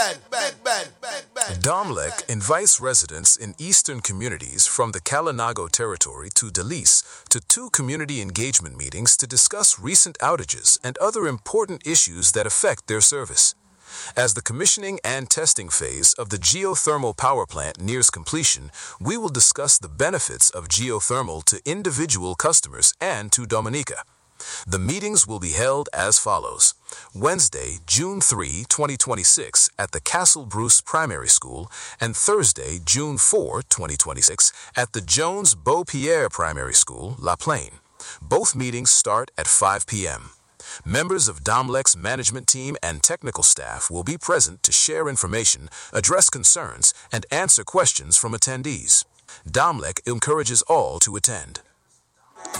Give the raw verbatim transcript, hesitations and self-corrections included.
Ben, Ben, Ben, Ben, Ben. Domlec invites residents in eastern communities from the Kalinago territory to Dalice to two community engagement meetings to discuss recent outages and other important issues that affect their service. As the commissioning and testing phase of the geothermal power plant nears completion, we will discuss the benefits of geothermal to individual customers and to Dominica. The meetings will be held as follows. Wednesday, June third, twenty twenty-six at the Castle Bruce Primary School and Thursday, June fourth, twenty twenty-six at the Jones Beaupierre Primary School, La Plaine. Both meetings start at five p m Members of Domlec's management team and technical staff will be present to share information, address concerns, and answer questions from attendees. Domlec encourages all to attend.